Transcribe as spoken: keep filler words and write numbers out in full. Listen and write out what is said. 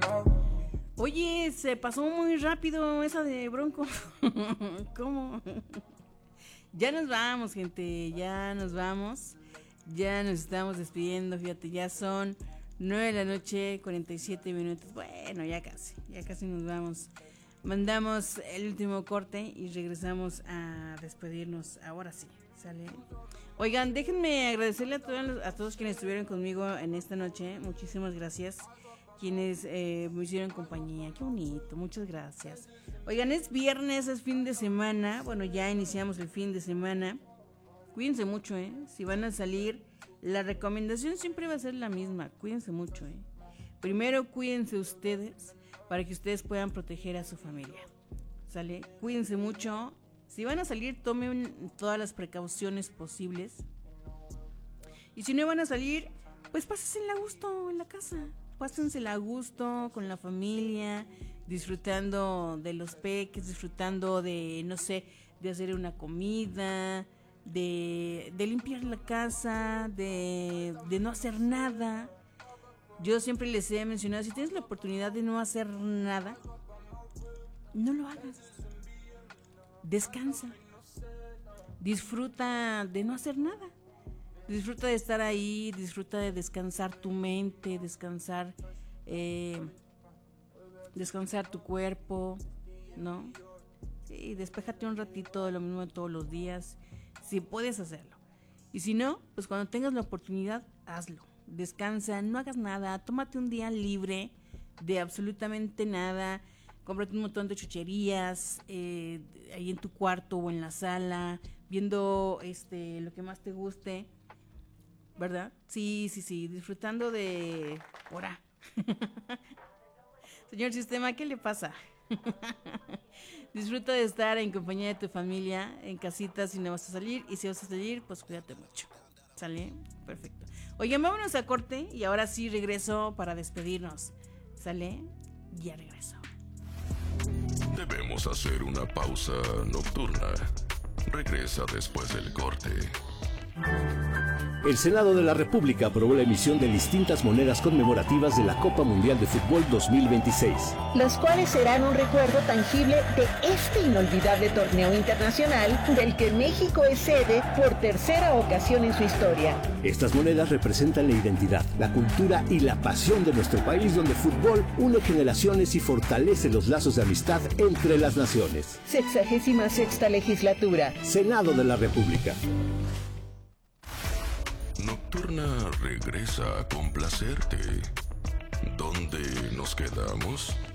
Oye, se pasó muy rápido esa de Bronco. ¿Cómo? Ya nos vamos, gente, ya nos vamos. Ya nos estamos despidiendo, fíjate, ya son nueve de la noche, cuarenta y siete minutos. Bueno, ya casi, ya casi nos vamos. Mandamos el último corte y regresamos a despedirnos. Ahora sí, sale. Oigan, déjenme agradecerle a todos, a todos quienes estuvieron conmigo en esta noche. Muchísimas gracias. Quienes eh, me hicieron compañía. Qué bonito, muchas gracias. Oigan, es viernes, es fin de semana. Bueno, ya iniciamos el fin de semana. Cuídense mucho, ¿eh? Si van a salir, la recomendación siempre va a ser la misma. Cuídense mucho, ¿eh? Primero, cuídense ustedes para que ustedes puedan proteger a su familia. ¿Sale? Cuídense mucho. Si van a salir, tomen todas las precauciones posibles. Y si no van a salir, pues pásensela a gusto en la casa. Pásensela a gusto con la familia, disfrutando de los peques, disfrutando de, no sé, de hacer una comida, de, de limpiar la casa, de, de no hacer nada. Yo siempre les he mencionado, si tienes la oportunidad de no hacer nada, no lo hagas. Descansa. Disfruta de no hacer nada. Disfruta de estar ahí, disfruta de descansar tu mente, descansar, eh, descansar tu cuerpo, ¿no? Sí, despéjate un ratito de lo mismo de todos los días, si puedes hacerlo. Y si no, pues cuando tengas la oportunidad, hazlo. Descansa, no hagas nada, tómate un día libre de absolutamente nada. Cómprate un montón de chucherías eh, ahí en tu cuarto o en la sala, viendo este lo que más te guste, ¿verdad? Sí, sí, sí, disfrutando de... ¡Hora! Señor Sistema, ¿qué le pasa? Disfruta de estar en compañía de tu familia, en casita si no vas a salir, y si vas a salir, pues cuídate mucho. ¿Sale? Perfecto. Oigan, vámonos a corte y ahora sí regreso para despedirnos. ¿Sale? Ya regreso. Debemos hacer una pausa nocturna. Regresa después del corte. El Senado de la República aprobó la emisión de distintas monedas conmemorativas de la Copa Mundial de Fútbol dos mil veintiséis. Las cuales serán un recuerdo tangible de este inolvidable torneo internacional del que México es sede por tercera ocasión en su historia. Estas monedas representan la identidad, la cultura y la pasión de nuestro país, donde el fútbol une generaciones y fortalece los lazos de amistad entre las naciones. Sexagésima sexta legislatura. Senado de la República. Nocturna regresa a complacerte. ¿Dónde nos quedamos?